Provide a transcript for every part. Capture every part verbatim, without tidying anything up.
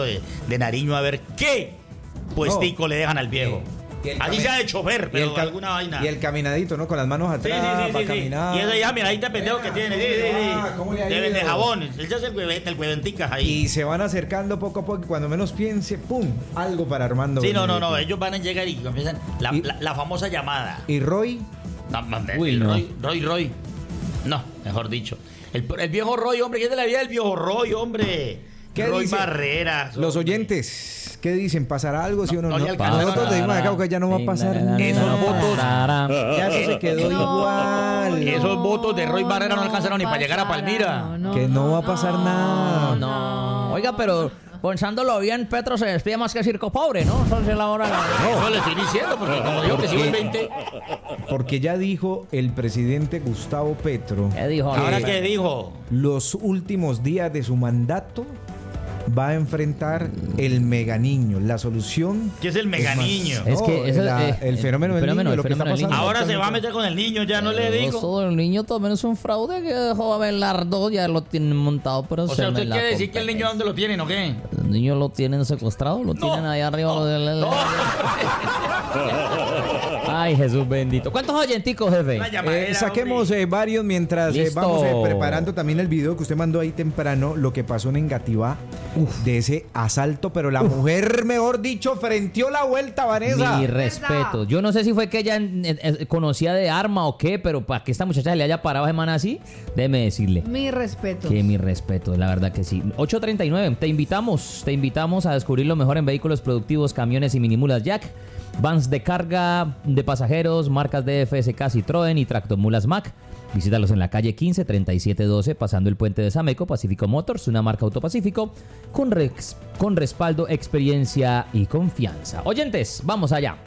de, de Nariño a ver qué puestico no. le dejan al viejo. Allí se ha de chofer, pero ca- alguna vaina. Y el caminadito, ¿no? Con las manos atrás, sí, sí, sí, para sí, caminar. Sí. Y esa ya miradita pendejo que tiene. Sí, sí, sí. Ah, ¿cómo le ha Deben de ido? jabón. Él ya es el, hueve, el hueventicas ahí. Y se van acercando poco a poco y cuando menos piense, ¡pum! Algo para Armando. Sí, no, no, Benedetti. no. Ellos van a llegar y empiezan la, ¿Y? la, la famosa llamada. ¿Y Roy? No, no, Uy, el no. Roy, Roy, Roy. No, mejor dicho. El, el viejo Roy, hombre. ¿Qué es de la vida del viejo Roy, hombre? ¿Qué Roy dice? Barreras. Los hombre. oyentes, ¿qué dicen? ¿Pasará algo, sí o no? no no? le alcanzaron Nosotros a- le dimos acá que ya no va a pasar nada. Esos votos- Ya eso se quedó No, igual. Esos votos de Roy Barrera no alcanzaron ni para llegar a pasará, Palmira. Que no va a pasar nada. No. Oiga, pero pensándolo bien, Petro se despide más que Circo Pobre, ¿no? Entonces es la hora de la... No, eso le estoy diciendo, porque como digo que sigo el veinte. Porque ya dijo el presidente Gustavo Petro ¿Qué dijo? ¿Ahora Que- qué dijo? los últimos días de su mandato va a enfrentar el mega niño. La solución ¿Qué es el mega más- niño? Es que No, eso- la- eh, el fenómeno del fenómeno, niño, el lo que está fenómeno del pasando. niño. Ahora se va a meter con el niño, ya no le digo. Todo el niño también es un fraude que dejó Abelardo, ya lo tienen montado, pero O se sea, me ¿usted la quiere decir que el niño competencia. dónde lo tienen o qué? El niño lo tienen secuestrado, lo tienen ahí arriba. no, del- no. Ay, Jesús bendito. ¿Cuántos oyenticos, jefe? Una llamadera, Eh, saquemos hombre. eh, varios mientras eh, Listo. vamos eh, preparando también el video que usted mandó ahí temprano, lo que pasó en Engativá, de ese asalto, pero la mujer, mejor dicho, frenteó la vuelta, Vanessa. Mi respeto. Yo no sé si fue que ella eh, eh, conocía de arma o qué, pero para que esta muchacha se le haya parado de semana así, déjeme decirle. Mi respeto. Que mi respeto, la verdad que sí. ocho treinta y nueve, te invitamos, te invitamos a descubrir lo mejor en vehículos productivos, camiones y minimulas Jack, vans de carga de pasajeros, marcas de F S K, Citroën y Tractomulas Mac. Visítalos en la calle quince treinta y siete doce, pasando el puente de Sameco, Pacífico Motors, una marca Autopacífico, con, rex- con respaldo, experiencia y confianza. Oyentes, vamos allá.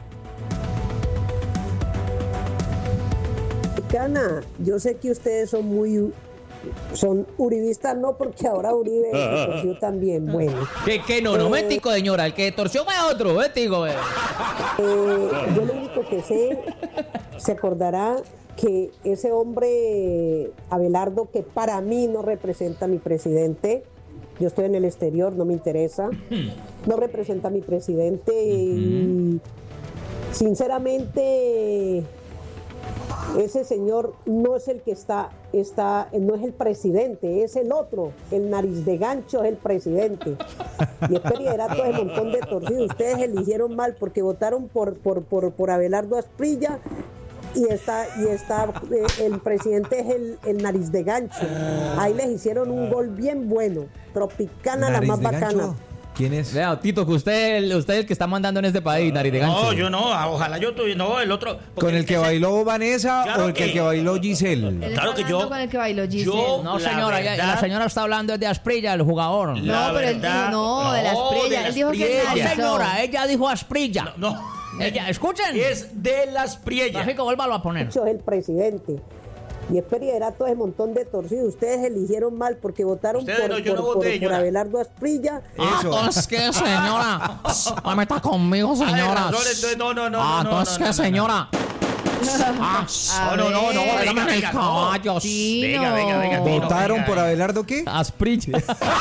Cana, yo sé que ustedes son muy son uribistas, no, porque ahora Uribe se torció también. Bueno, Que, que no, no, Eh, metico, señora, el que torció fue otro, metico. eh. eh, yo lo único que sé, se acordará que ese hombre Abelardo, que para mí no representa a mi presidente, yo estoy en el exterior, no me interesa, no representa a mi presidente y sinceramente ese señor no es el que está, está, no es el presidente, es el otro, el nariz de gancho es el presidente. Y es peliderato de montón de torcidos. Ustedes eligieron mal porque votaron por, por, por, por Abelardo Asprilla y está, y está eh, el presidente es el, el nariz de gancho. Ahí les hicieron un gol bien bueno. Tropicana, la Nariz más de gancho. bacana. ¿Quién es? Vea, Tito, que usted, usted es el que está mandando en este país, nariz de gancho. No, yo no, ojalá yo tuviera, no, el otro. porque ¿Con el que ese- bailó Vanessa Claro o el que, que- que bailó Giselle? Él Claro está que yo- hablando con el que bailó Giselle. yo- No, La señora, ya- verdad- la señora está hablando de Asprilla, el jugador. La No, pero él verdad- dijo, no, de las no, Prilla. de Él las dijo que Priella. No, analizó. señora, ella dijo Asprilla. No, Ella, escuchen. es de las Priellas. México, vuélvalo a poner. Gancho es el presidente. Y es peliderato ese montón de torcidos. Ustedes eligieron mal porque votaron Ustedes por, no, yo por, no por- voté, por señora. Abelardo Asprilla. Eso. Ah, es que, señora. No me está conmigo, Ah, de señora. razón, entonces, no, no, no, Ah, no, no, entonces, no, ¿qué, no, no, señora? Ah, A No, no, no, no, ver. venga, Dame el venga, no. caballo. Sí, Venga, no. venga, venga, Tino, ¿Votaron venga, por venga. Abelardo qué? Asprilla.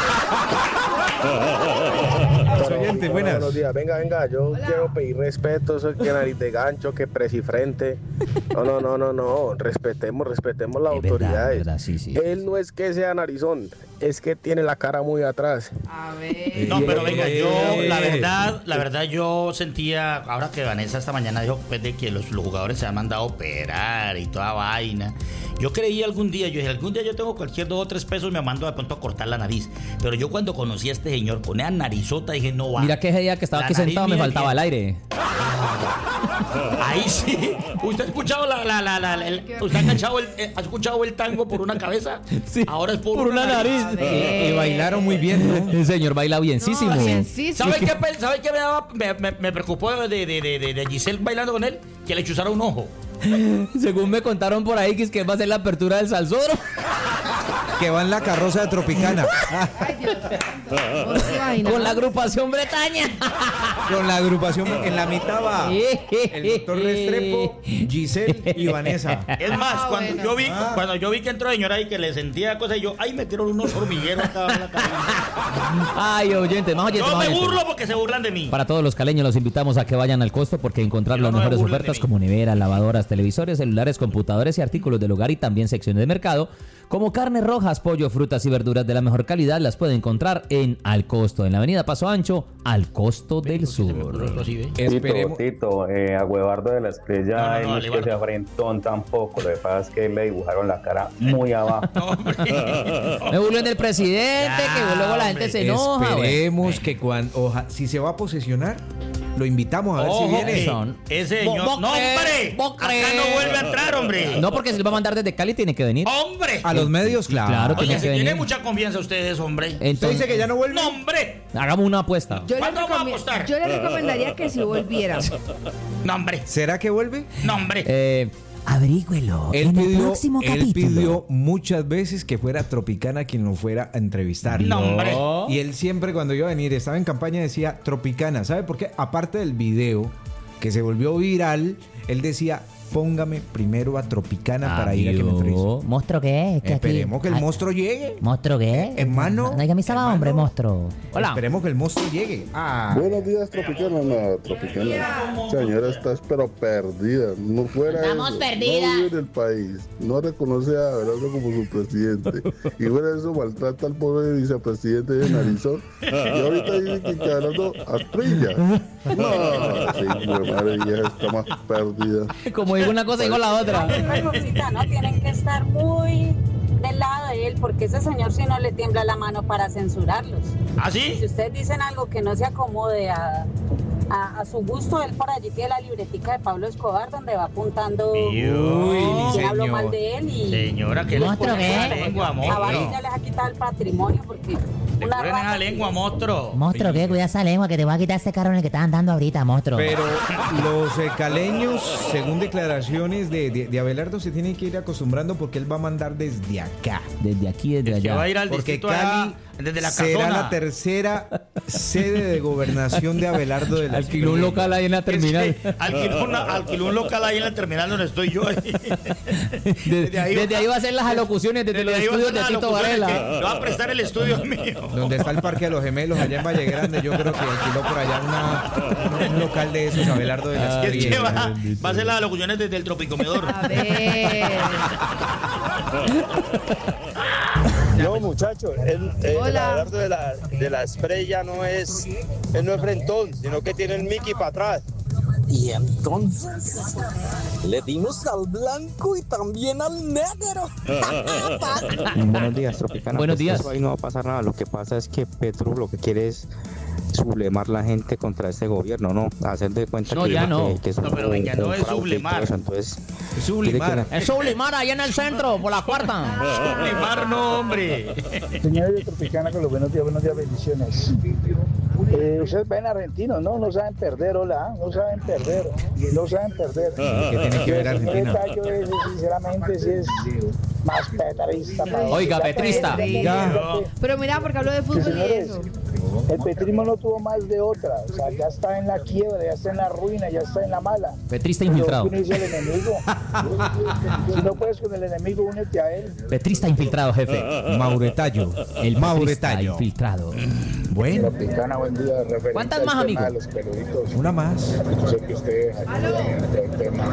Los oyentes, buenas. Buenos días, venga, venga, yo quiero pedir respeto, soy que nariz de gancho, que presifrente. No, no, no, no, no, respetemos, respetemos las Es verdad, autoridades. es verdad, sí, sí, Él no es que sea narizón, es que tiene la cara muy atrás. A ver. No, pero venga, yo, la Eh. verdad, la verdad, yo sentía, ahora que Vanessa esta mañana dijo pues, de que los, los jugadores se han mandado a operar y toda vaina. Yo creí algún día, yo dije, algún día yo tengo cualquier dos o tres pesos, me mando de pronto a cortar la nariz. Pero yo cuando conocí a este señor con esa narizota, dije, no va. Mira que ese día que estaba La aquí nariz sentado me mía faltaba el bien. aire. Ahí sí. ¿Usted ha escuchado la, la, la, la- el- usted ha escuchado el, eh, ha escuchado el tango por una cabeza? Sí, Ahora es por, por una nariz. A ver. Y, y bailaron muy bien, ¿no? El señor baila bienísimo. No, bienísimo. ¿Sabe qué, pe- ¿sabe qué me, daba, me, me, me preocupó de, de, de, de, de Giselle bailando con él? Que le chuzara un ojo. Según me contaron por ahí que es que él va a hacer la apertura del salsoro. que va en la carroza de Tropicana. Ay, Dios. ¿Vos te imaginas? Con la agrupación Bretaña. Con la agrupación, en la mitad va el doctor Restrepo, Giselle y Vanessa. Es más, Ah, cuando bueno. yo vi, Ah. cuando yo vi que entró señora y que le sentía cosas, y yo, ay, metieron unos hormigueros acá en la cabeza. Ay, oyentes, más oyentes, Yo más me oyentes. burlo porque se burlan de mí. Para todos los caleños los invitamos a que vayan al Costo porque encontrar Yo las no me mejores burlen de ofertas mí. como neveras, lavadoras, televisores, celulares, computadores y artículos del hogar y también secciones de mercado como carnes rojas, pollo, frutas y verduras de la mejor calidad las puede encontrar en Al Costo, en la avenida Paso Ancho, Al Costo del Sur. Esperemos. Tito, Tito, eh, a Huevardo de la Estrella, No, no, no, él no es que Alevardo. sea frentón tampoco, lo que pasa es que le dibujaron la cara muy abajo. No, hombre. Me burlen del presidente, Ya, que luego la gente hombre. se enoja. güey. Esperemos que cuando, oja- si se va a posesionar, lo invitamos a ver Ojo, si viene. que Son- ese ¿Vos- señor. vos ¡No, crees? hombre! ¿Vos Acá crees? no vuelve a entrar, hombre. No, porque si lo va a mandar desde Cali tiene que venir. ¡Hombre! A los medios, claro. Claro, Oye, tiene si que tiene venir. mucha confianza ustedes, hombre. ¿Usted Entonces, dice que ya no vuelve? ¡No, hombre! hagamos una apuesta. Yo le, ¿Cuánto vamos a recomi- apostar? yo le recomendaría que si volviera. ¡No, hombre! ¿Será que vuelve? ¡No, hombre! Eh, Averígüelo Él en el pidió, próximo él capítulo. pidió muchas veces que fuera Tropicana quien lo fuera a entrevistar. No, hombre. Y él siempre cuando iba a venir, estaba en campaña, decía Tropicana. ¿Sabe por qué? Aparte del video que se volvió viral, él decía, póngame primero a Tropicana para ir a que me entreviste. ¿Monstruo qué es? Que aquí- Esperemos que el Ay, monstruo llegue. ¿Monstruo qué? Hermano, No hay camisa va, hermano. hombre, monstruo. Hola. Esperemos que el monstruo llegue. Ah, Buenos días, Tropicana. No, Tropicana. Señora, estás pero perdida. No fuera Estamos eso, perdidas. No vive en el país. No reconoce a Abelardo como su presidente. Y fuera de eso, maltrata al pobre vicepresidente de Narizón. Y ahorita dice que, que Abelardo atrilla. No, sí, mi madre vieja está más perdida. como digo una cosa, digo la otra. ¿no? Tienen que estar muy del lado de él porque ese señor si no le tiembla la mano para censurarlos. ¿Ah, Si sí? ustedes dicen algo que no se acomode a, a, a su gusto, él por allí tiene la libretica de Pablo Escobar donde va apuntando Uy, quién habló señor. mal de él y Señora, ¿qué le Monstruo, ponen esa ¿qué? lengua, a varios monstruo? ya les ha quitado el patrimonio porque Le una ponen rata esa lengua, monstruo. Monstruo, ¿qué? Cuida esa lengua que te voy a quitar ese carro en el que estaban dando ahorita, monstruo. pero los eh, caleños, según declaraciones de, de, de Abelardo, se tienen que ir acostumbrando porque él va a mandar desde acá. Desde aquí, desde Que va a allá. ir al Porque distrito Cali allá, desde la será casona. la tercera sede de gobernación de Abelardo de la Alquiló un local ahí en la terminal. Es que alquiló, una- alquiló un local ahí en la terminal donde estoy yo. Desde, desde ahí va a hacer las alocuciones desde, los ahí va a estudios ser de la Tito locución, Varela. que le va a prestar el estudio mío. Donde está el Parque de los Gemelos, allá en Valle Grande, yo creo que alquiló por allá una, un local de esos, Abelardo de la Que es que Estrella. va, va a hacer las locuciones desde el tropicomedor. A ver. No, muchachos, el, el Hola. Abelardo de la, de la Estrella no es, él no es frentón, sino que tiene el Mickey para atrás. Y entonces le dimos al blanco y también al negro. Buenos días, Tropicana. Buenos Pues días. eso ahí no va a pasar nada. Lo que pasa es que Petro lo que quiere es sublemar la gente contra este gobierno, ¿no? Hacer de cuenta No, que, ya no. que, que es No, pero venga, no es fraude y todo sublemar. eso. Entonces, Es sublimar. quiere que Es Sublimar allá en el centro, por la cuarta. Sublimar no, hombre. Señores de Tropicana, con los buenos días, buenos días, bendiciones. Eh, ustedes ven argentinos, ¿no? No saben perder, hola, no saben perder, no saben perder. ¿Qué tiene que ver El señor Argentina? Tallo ese, sinceramente, sí es más petrista. para- Oiga, ya petrista. para- Diga. Pero mira, porque habló de fútbol y señores, eso. el petrismo no tuvo más de otra, o sea, ya está en la quiebra, ya está en la ruina, ya está en la mala. Petrista Pero infiltrado. unirse al enemigo. Si no puedes con el enemigo, únete a él. Petrista infiltrado, jefe. Mauretayo. El Petrista Mauretayo infiltrado. Bueno, Tropicana, buen día. Referente ¿Cuántas al más, tema amigo? de los peluditos. una más. Yo sé que ustedes ayudan en el tema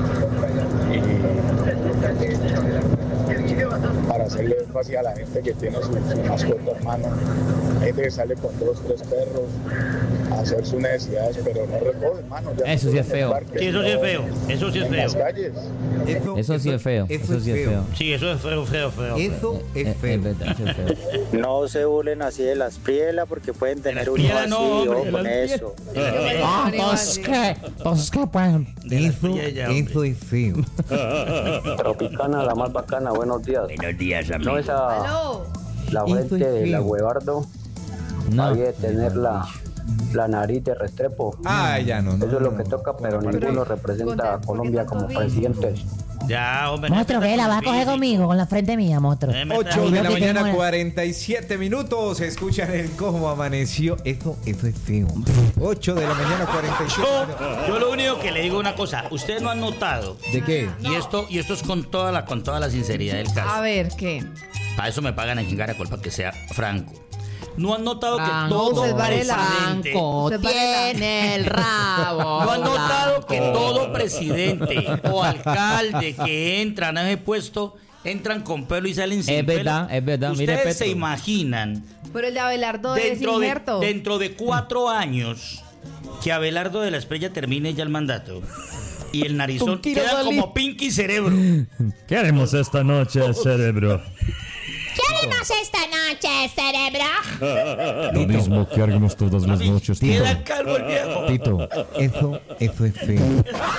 y para hacerle énfasis a la gente que tiene su, su mascota, hermano. Hay gente que sale con dos, tres perros a hacer sus necesidades, pero no recoge, hermano. Ya Eso sí es en el feo. parque, Sí, eso sí es no feo. Eso sí es en las feo. calles. Eso sí es feo. Eso sí es feo. Sí, eso es feo, feo, feo. Eso Eh, es eh, feo. Es verdad, eso es feo. No se burlen así de las prielas porque pueden tener un prielas hijo no, así, hombre, ojo con las eso. Ah, pues qué, pues qué, pues. Eso, friega, hombre. eso es feo. Tropicana, la más bacana, buenos días. Buenos días, No amigo. esa, Aló. la Eso frente es de la feo. Huevardo, No. había de tener la, la nariz de Restrepo. Ah, ya no, no. Eso es lo no, que no. toca, pero Con- ninguno representa a Colombia como presidente. Ya, hombre. Monstruo, ¿qué? ¿La vas a coger conmigo, con la frente mía, monstruo? ocho de la mañana, cuarenta y siete minutos. Escuchan el cómo amaneció. Eso, eso es feo. ocho de la mañana, cuarenta y siete Yo, yo lo único que le digo una cosa. Ustedes no han notado. ¿De qué? Y esto, y esto es con toda la, con toda la sinceridad del caso. A ver, ¿qué? Para eso me pagan aquí en Caracol, para que sea franco. ¿No han notado que Franco, todo usted Varela. presidente Usted Varela. tiene el rabo? ¿No han notado que blanco. todo presidente o alcalde que entran a ese puesto entran con pelo y salen sin Es pelo? verdad, es verdad. Mire, Ustedes se Petro. imaginan Pero el de Abelardo es dentro de, injerto. dentro de cuatro años que Abelardo de la Espriella termine ya el mandato y el narizón Un tiro queda soli- como Pinky Cerebro. ¿Qué haremos esta noche, cerebro? ¿Qué haremos esta noche, cerebro? Lo mismo que haremos todas las noches. Tito. Queda calvo el viejo. Tito, eso, eso es feo.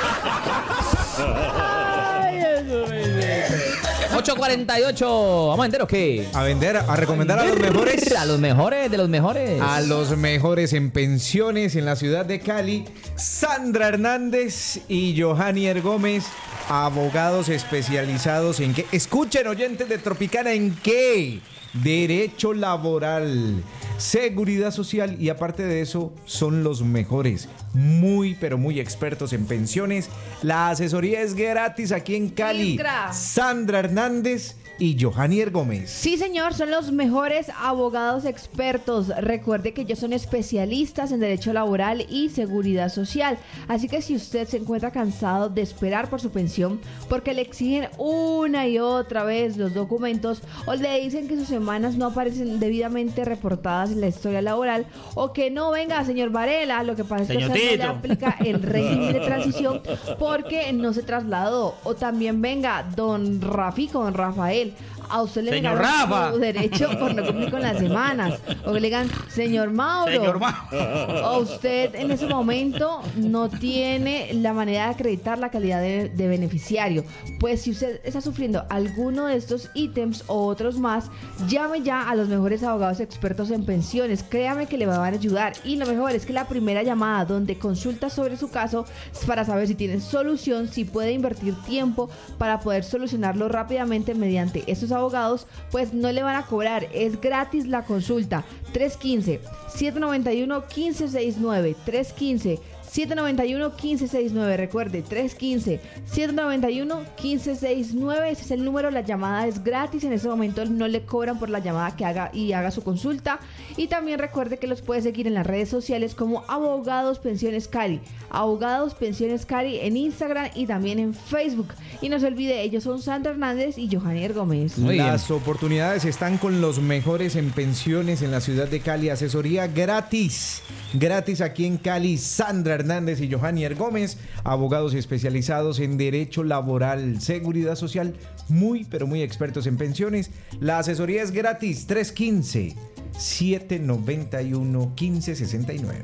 ocho cuarenta y ocho. ¿Vamos a vender o qué? A vender, a recomendar a los mejores. A los mejores de los mejores. A los mejores en pensiones en la ciudad de Cali, Sandra Hernández y Johannier Gómez, abogados especializados en qué. Escuchen, oyentes de Tropicana, ¿en qué? Derecho laboral, seguridad social y aparte de eso son los mejores, muy pero muy expertos en pensiones. La asesoría es gratis aquí en Cali. Gra. Sandra Hernández y Johannier Gómez. Sí, señor, son los mejores abogados expertos. Recuerde que ellos son especialistas en derecho laboral y seguridad social. Así que si usted se encuentra cansado de esperar por su pensión porque le exigen una y otra vez los documentos o le dicen que sus semanas no aparecen debidamente reportadas en la historia laboral o que no venga, señor Varela, lo que pasa es que a usted no le aplica el régimen de transición porque no se trasladó. O también venga, don Rafico, don Rafael, a usted le Señor negaron Rafa. su derecho por no cumplir con las semanas. O que le digan, señor Mauro, Señor Mauro. o usted en ese momento no tiene la manera de acreditar la calidad de, de beneficiario. Pues si usted está sufriendo alguno de estos ítems o otros más, llame ya a los mejores abogados expertos en pensiones. Créame que le van a ayudar. Y lo mejor es que la primera llamada donde consulta sobre su caso es para saber si tiene solución, si puede invertir tiempo para poder solucionarlo rápidamente mediante estos abogados, pues no le van a cobrar, es gratis la consulta. Tres uno cinco, siete nueve uno, uno cinco seis nueve, tres uno cinco, siete nueve uno, uno cinco seis nueve, recuerde, tres uno cinco, siete nueve uno, uno cinco seis nueve, ese es el número, la llamada es gratis, en ese momento no le cobran por la llamada que haga y haga su consulta. Y también recuerde que los puede seguir en las redes sociales como Abogados Pensiones Cali, Abogados Pensiones Cali en Instagram y también en Facebook. Y no se olvide, ellos son Sandra Hernández y Johannier Gómez. Las oportunidades están con los mejores en pensiones en la ciudad de Cali. Asesoría gratis. Gratis aquí en Cali. Sandra Hernández y Johannier Gómez, abogados especializados en derecho laboral, seguridad social, muy pero muy expertos en pensiones. La asesoría es gratis. tres uno cinco, siete nueve uno, uno cinco seis nueve.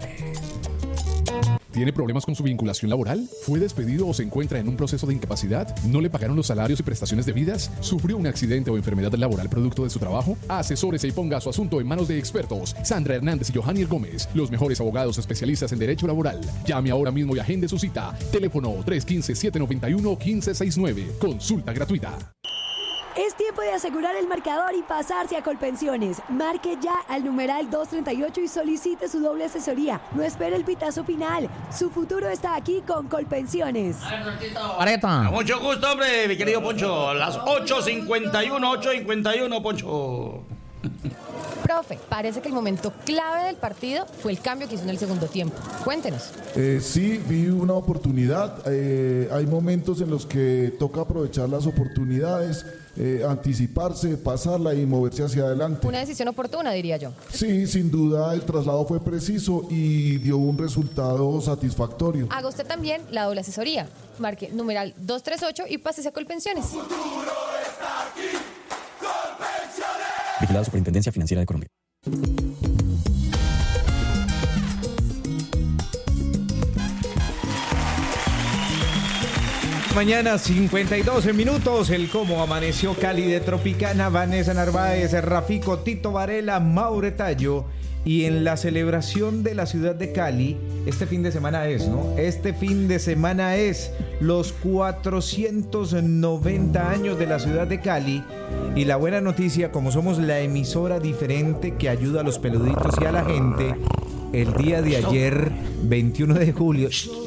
¿Tiene problemas con su vinculación laboral? ¿Fue despedido o se encuentra en un proceso de incapacidad? ¿No le pagaron los salarios y prestaciones debidas? ¿Sufrió un accidente o enfermedad laboral producto de su trabajo? Asesórese y ponga su asunto en manos de expertos. Sandra Hernández y Johannier Gómez, los mejores abogados especialistas en derecho laboral. Llame ahora mismo y agende su cita. Teléfono tres uno cinco, siete nueve uno, uno cinco seis nueve. Consulta gratuita. Es tiempo de asegurar el marcador y pasarse a Colpensiones. Marque ya al numeral doscientos treinta y ocho y solicite su doble asesoría. No espere el pitazo final. Su futuro está aquí con Colpensiones. Areta. Mucho gusto, hombre, mi querido Poncho. Las ocho cincuenta y uno, ocho cincuenta y uno, Poncho. Profe, parece que el momento clave del partido fue el cambio que hizo en el segundo tiempo. Cuéntenos. Eh, sí, vi una oportunidad. Eh, hay momentos en los que toca aprovechar las oportunidades, eh, anticiparse, pasarla y moverse hacia adelante. Una decisión oportuna, diría yo. Sí, sin duda el traslado fue preciso y dio un resultado satisfactorio. Haga usted también la doble asesoría. Marque numeral doscientos treinta y ocho y pásese a Colpensiones. Vigilado Superintendencia Financiera de Colombia. Mañana cincuenta y dos minutos, el cómo amaneció Cali de Tropicana, Vanessa Narváez, Rafico, Tito Varela, Maure Tallo Y en la celebración de la ciudad de Cali, este fin de semana es, ¿no? Este fin de semana es los cuatrocientos noventa años de la ciudad de Cali. Y la buena noticia, como somos la emisora diferente que ayuda a los peluditos y a la gente, el día de ayer, veintiuno de julio...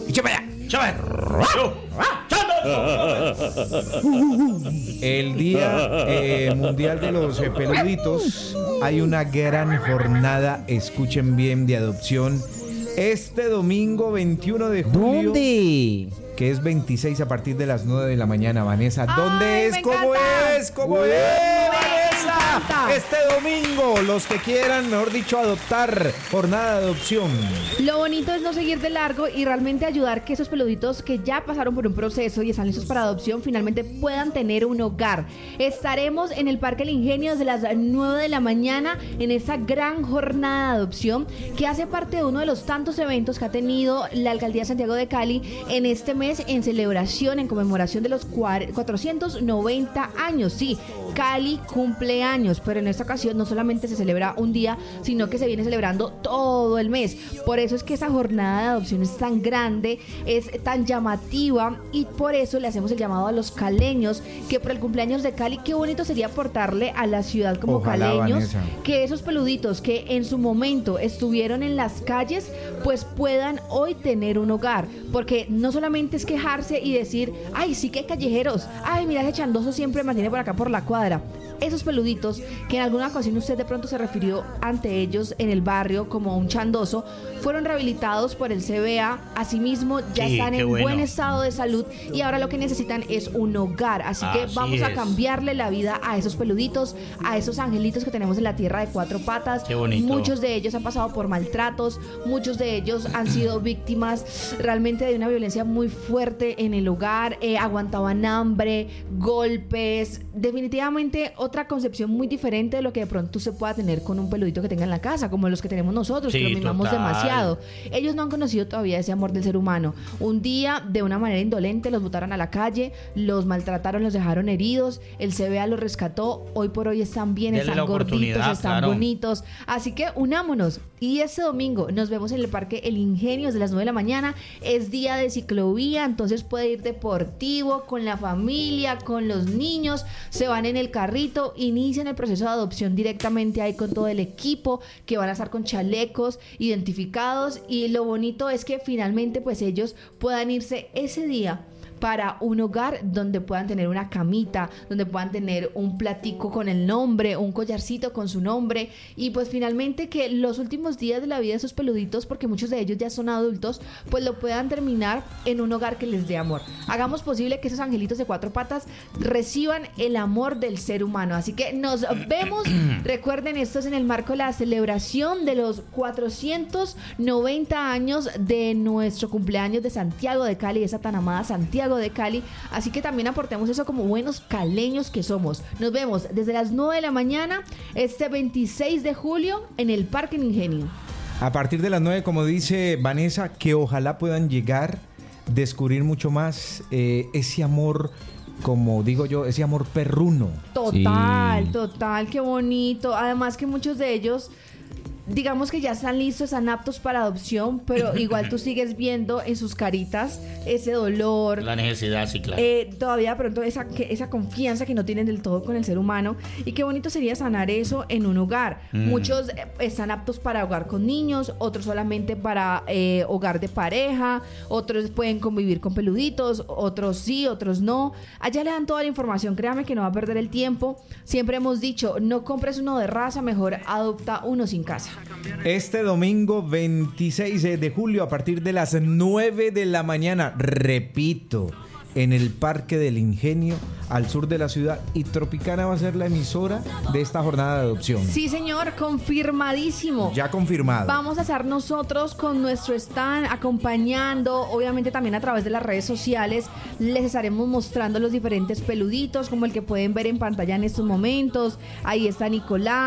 El Día eh, Mundial de los eh, Peluditos, hay una gran jornada, escuchen bien, de adopción. Este domingo veintiuno de julio. ¿Dónde? Que es veintiséis a partir de las nueve de la mañana, Vanessa. ¿Dónde Ay, es? me ¿Cómo encanta. es? ¿Cómo Uy, es, me Vanessa? encanta. Este domingo, los que quieran, mejor dicho, adoptar, jornada de adopción. Lo bonito es no seguir de largo y realmente ayudar que esos peluditos que ya pasaron por un proceso y están listos para adopción finalmente puedan tener un hogar. Estaremos en el Parque El Ingenio desde las nueve de la mañana en esa gran jornada de adopción que hace parte de uno de los tantos eventos que ha tenido la Alcaldía de Santiago de Cali en este mes en celebración, en conmemoración de los cuatrocientos noventa años. Sí, Cali cumple años, pero en esta ocasión no solamente se celebra un día, sino que se viene celebrando todo el mes. Por eso es que esa jornada de adopción es tan grande, es tan llamativa y por eso le hacemos el llamado a los caleños que por el cumpleaños de Cali, qué bonito sería aportarle a la ciudad como Ojalá, caleños, Vanessa, que esos peluditos que en su momento estuvieron en las calles, pues puedan hoy tener un hogar, porque no solamente es quejarse y decir, ay, sí que hay callejeros, ay, mira, ese chandoso siempre mantiene por acá por la cuadra. Esos peluditos que en alguna ocasión usted de pronto se refirió ante ellos en el barrio como un chandoso, fueron rehabilitados por el C B A, asimismo ya Sí, están qué en bueno. buen estado de salud y ahora lo que necesitan es un hogar, así que Así vamos a es. cambiarle la vida a esos peluditos, a esos angelitos que tenemos en la tierra de cuatro patas. Qué bonito. Muchos de ellos han pasado por maltratos, muchos de ellos han sido víctimas realmente de una violencia muy fuerte en el hogar, eh, aguantaban hambre, golpes, definitivamente otra concepción muy diferente de lo que de pronto se pueda tener con un peludito que tenga en la casa, como los que tenemos nosotros, Sí, que lo mimamos total. demasiado. Ellos no han conocido todavía ese amor del ser humano. Un día, de una manera indolente, los botaron a la calle, los maltrataron, los dejaron heridos, el C B A los rescató, hoy por hoy están bien, Denle están la gorditos, oportunidad, están claro. bonitos. Así que unámonos. Y este domingo nos vemos en el Parque El Ingenio desde las nueve de la mañana. Es día de ciclovía, entonces puede ir deportivo, con la familia, con los niños, se van en el carrito, inician el proceso de adopción directamente ahí con todo el equipo, que van a estar con chalecos identificados, y lo bonito es que finalmente pues ellos puedan irse ese día para un hogar donde puedan tener una camita, donde puedan tener un platico con el nombre, un collarcito con su nombre, y pues finalmente que los últimos días de la vida de esos peluditos, porque muchos de ellos ya son adultos, pues lo puedan terminar en un hogar que les dé amor. Hagamos posible que esos angelitos de cuatro patas reciban el amor del ser humano. Así que nos vemos. Recuerden, esto es en el marco de la celebración de los cuatrocientos noventa años de nuestro cumpleaños de Santiago de Cali, esa tan amada Santiago de Cali, así que también aportemos eso como buenos caleños que somos. Nos vemos desde las nueve de la mañana este veintiséis de julio en el Parque El Ingenio. A partir de las nueve, como dice Vanessa, que ojalá puedan llegar, descubrir mucho más eh, ese amor, como digo yo, ese amor perruno. Total, Sí. total, qué bonito. Además que muchos de ellos, digamos que ya están listos, están aptos para adopción, pero igual tú sigues viendo en sus caritas ese dolor, La necesidad, sí, claro. Eh, todavía de pronto esa, que, esa confianza que no tienen del todo con el ser humano, y qué bonito sería sanar eso en un hogar. Mm. Muchos eh, están aptos para hogar con niños, otros solamente para eh, hogar de pareja, otros pueden convivir con peluditos, otros sí, otros no. Allá le dan toda la información, créame que no va a perder el tiempo. Siempre hemos dicho, no compres uno de raza, mejor adopta uno sin casa. Este domingo veintiséis de julio a partir de las nueve de la mañana, repito, en el Parque del Ingenio, al sur de la ciudad, y Tropicana va a ser la emisora de esta jornada de adopción. Sí, señor, confirmadísimo. Ya confirmado. Vamos a estar nosotros con nuestro stand acompañando, obviamente también a través de las redes sociales. Les estaremos mostrando los diferentes peluditos, como el que pueden ver en pantalla en estos momentos. Ahí está Nicolás.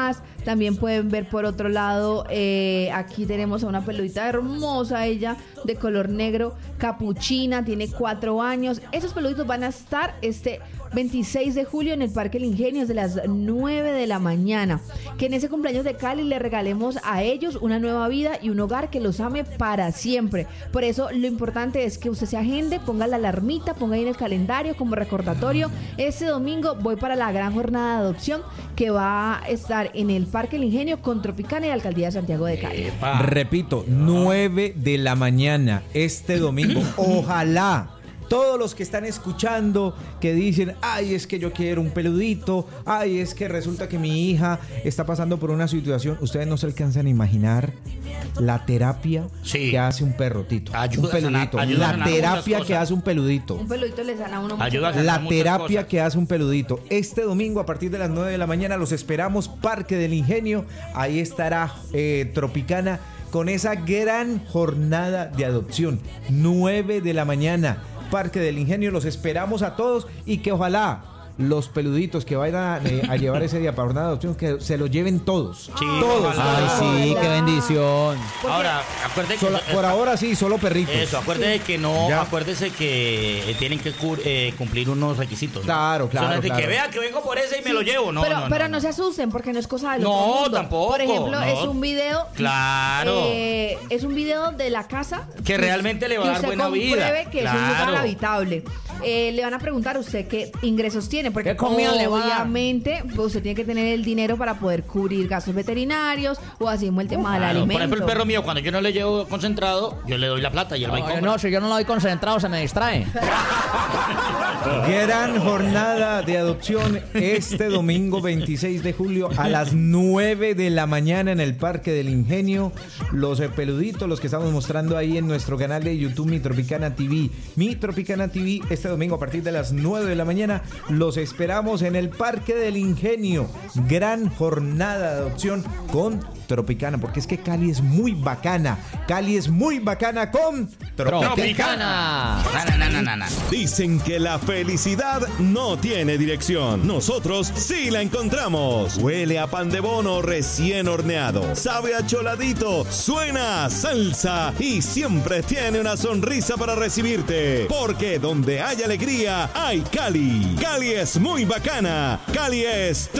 También pueden ver por otro lado, eh, aquí tenemos a una peludita hermosa, ella de color negro, capuchina, tiene cuatro años. Esos peluditos van a estar este veintiséis de julio en el Parque El Ingenio desde las nueve de la mañana. Que en ese cumpleaños de Cali le regalemos a ellos una nueva vida y un hogar que los ame para siempre. Por eso lo importante es que usted se agende, ponga la alarmita, ponga ahí en el calendario como recordatorio. Este domingo voy para la gran jornada de adopción que va a estar en el Parque El Ingenio con Tropicana y Alcaldía de Santiago de Cali. Epa. Repito, nueve de la mañana este domingo. Ojalá todos los que están escuchando, que dicen, ay, es que yo quiero un peludito, ay, es que resulta que mi hija está pasando por una situación, ustedes no se alcanzan a imaginar la terapia sí. que hace un perro, Tito. Ayuda un peludito. A sanar, la terapia que hace un peludito. Un peludito le sana a uno mucho. La terapia que hace un peludito. Este domingo a partir de las nueve de la mañana los esperamos, Parque del Ingenio. Ahí estará eh, Tropicana con esa gran jornada de adopción. nueve de la mañana. Parque del Ingenio, los esperamos a todos y que ojalá los peluditos que vayan a, eh, a llevar ese día para jornada de adopción, que se los lleven todos. Sí, todos. Ay, sí, qué bendición. Ahora, acuérdese Solo, que... Por ahora sí, solo perritos. Eso, acuérdese que no, Ya. acuérdese que eh, tienen que cur, eh, cumplir unos requisitos. ¿no? Claro, claro, Eso no es de claro. que vea que vengo por ese y me Sí, lo llevo. No, pero, no, no, pero no. no se asusten porque no es cosa del No, otro mundo. tampoco, Por ejemplo, no. es un video. Claro. eh, es un video de la casa Que realmente le va a que dar usted buena vida. compruebe que Claro. es un lugar habitable. Eh, le van a preguntar a usted qué ingresos tiene, porque ¿Qué comida le va a dar? obviamente pues, usted tiene que tener el dinero para poder cubrir gastos veterinarios o así como el tema del Claro, alimento. por ejemplo, el perro mío, cuando yo no le llevo concentrado, yo le doy la plata y él va y Ay, compra. no, si yo no lo doy concentrado, se me distrae. Gran jornada de adopción este domingo veintiséis de julio a las nueve de la mañana en el Parque del Ingenio. Los eh, peluditos, los que estamos mostrando ahí en nuestro canal de YouTube Mi Tropicana T V. Mi Tropicana T V este domingo a partir de las nueve de la mañana. Los esperamos en el Parque del Ingenio. Gran jornada de adopción con Tropicana, porque es que Cali es muy bacana. Cali es muy bacana con Tropicana. Tropicana. Na, na, na, na, na. Dicen que la felicidad no tiene dirección. Nosotros sí la encontramos. Huele a pan de bono recién horneado. Sabe a choladito. Suena a salsa. Y siempre tiene una sonrisa para recibirte. Porque donde hay alegría, hay Cali. Cali es muy bacana. Cali es